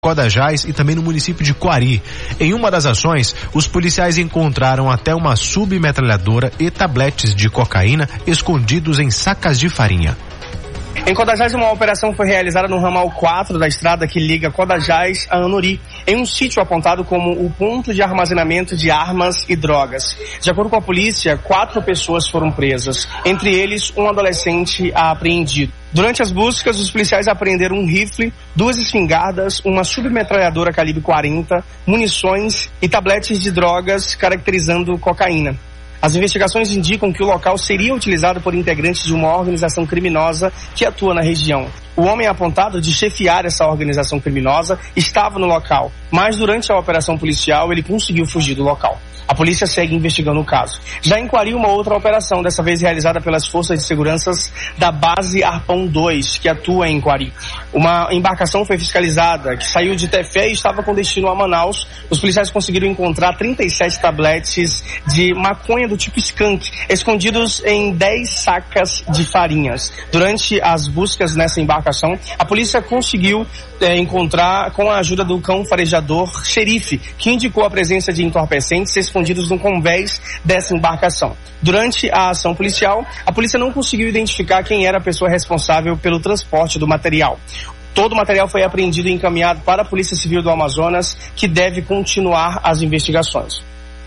Codajás e também no município de Quari. Em uma das ações, os policiais encontraram até uma submetralhadora e tabletes de cocaína escondidos em sacas de farinha. Em Codajás, uma operação foi realizada no ramal 4 da estrada que liga Codajás a Anuri, em um sítio apontado como o ponto de armazenamento de armas e drogas. De acordo com a polícia, 4 pessoas foram presas, entre eles um adolescente apreendido. Durante as buscas, os policiais apreenderam um rifle, 2 espingardas, uma submetralhadora calibre 40, munições e tabletes de drogas caracterizando cocaína. As investigações indicam que o local seria utilizado por integrantes de uma organização criminosa que atua na região. O homem apontado de chefiar essa organização criminosa estava no local, mas durante a operação policial ele conseguiu fugir do local. A polícia segue investigando o caso. Já em Quari, uma outra operação, dessa vez realizada pelas forças de segurança da base Arpão 2, que atua em Quari. Uma embarcação foi fiscalizada, que saiu de Tefé e estava com destino a Manaus. Os policiais conseguiram encontrar 37 tabletes de maconha do tipo skunk, escondidos em 10 sacas de farinhas. Durante as buscas nessa embarcação, a polícia conseguiu encontrar, com a ajuda do cão farejador xerife, que indicou a presença de entorpecentes escondidos no convés dessa embarcação. Durante a ação policial, a polícia não conseguiu identificar quem era a pessoa responsável pelo transporte do material. Todo o material foi apreendido e encaminhado para a Polícia Civil do Amazonas, que deve continuar as investigações.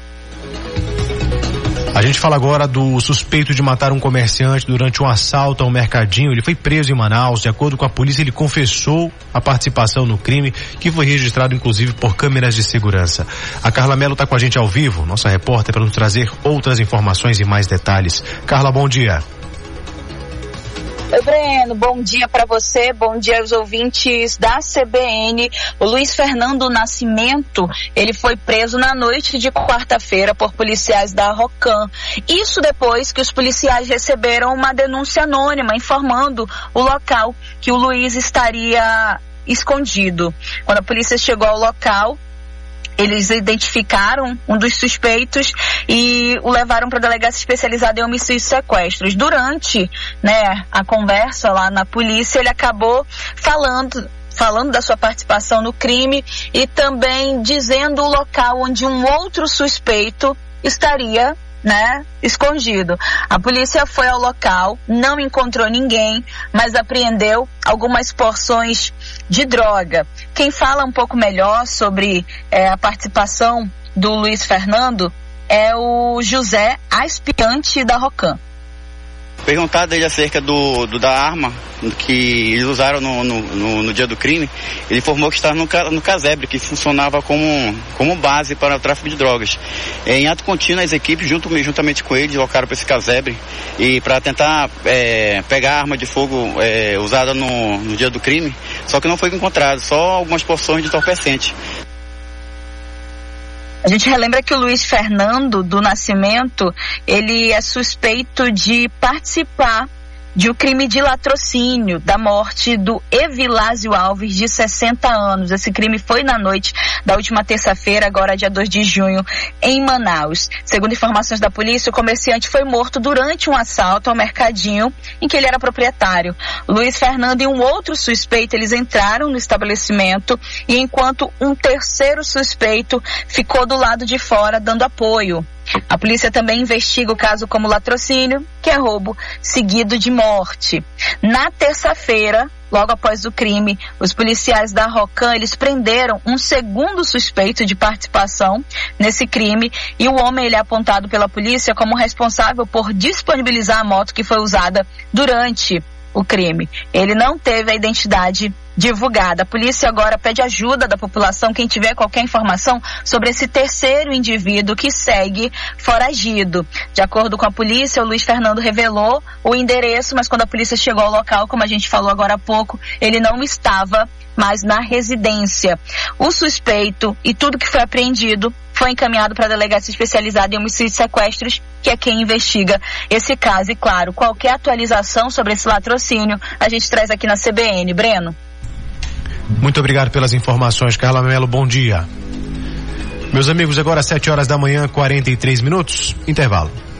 A gente fala agora do suspeito de matar um comerciante durante um assalto a um mercadinho. Ele foi preso em Manaus. De acordo com a polícia, ele confessou a participação no crime, que foi registrado inclusive por câmeras de segurança. A Carla Mello está com a gente ao vivo, nossa repórter, para nos trazer outras informações e mais detalhes. Carla, bom dia. Oi, Breno, bom dia para você, bom dia aos ouvintes da CBN. O Luiz Fernando Nascimento, ele foi preso na noite de quarta-feira por policiais da Rocan. Isso depois que os policiais receberam uma denúncia anônima informando o local que o Luiz estaria escondido. Quando a polícia chegou ao local, eles identificaram um dos suspeitos e o levaram para a delegacia especializada em homicídios e sequestros. Durante, a conversa lá na polícia, ele acabou falando da sua participação no crime e também dizendo o local onde um outro suspeito estaria escondido. A polícia foi ao local, não encontrou ninguém, mas apreendeu algumas porções de droga. Quem fala um pouco melhor sobre a participação do Luiz Fernando é o José Aspiante da Rocan. Perguntado dele acerca da arma que eles usaram no dia do crime, ele informou que estava no casebre, que funcionava como base para o tráfico de drogas. Em ato contínuo, as equipes, juntamente com ele, deslocaram para esse casebre e para tentar pegar a arma de fogo usada no dia do crime, só que não foi encontrado, só algumas porções de entorpecente. A gente relembra que o Luiz Fernando do Nascimento, ele é suspeito de participar de um crime de latrocínio da morte do Evilásio Alves, de 60 anos. Esse crime foi na noite da última terça-feira, agora dia 2 de junho, em Manaus. Segundo informações da polícia, o comerciante foi morto durante um assalto ao mercadinho em que ele era proprietário. Luiz Fernando e um outro suspeito, eles entraram no estabelecimento e enquanto um terceiro suspeito ficou do lado de fora dando apoio. A polícia também investiga o caso como latrocínio, que é roubo seguido de morte. Na terça-feira, logo após o crime, os policiais da Rocan, eles prenderam um segundo suspeito de participação nesse crime e o homem, ele é apontado pela polícia como responsável por disponibilizar a moto que foi usada durante o crime. Ele não teve a identidade divulgada. A polícia agora pede ajuda da população, quem tiver qualquer informação sobre esse terceiro indivíduo que segue foragido. De acordo com a polícia, o Luiz Fernando revelou o endereço, mas quando a polícia chegou ao local, como a gente falou agora há pouco, ele não estava mais na residência. O suspeito e tudo que foi apreendido foi encaminhado para a delegacia especializada em homicídios e sequestros, que é quem investiga esse caso. E claro, qualquer atualização sobre esse latrocínio, a gente traz aqui na CBN. Breno. Muito obrigado pelas informações, Carla Mello, bom dia. Meus amigos, agora 7 horas da manhã, 43 minutos, intervalo.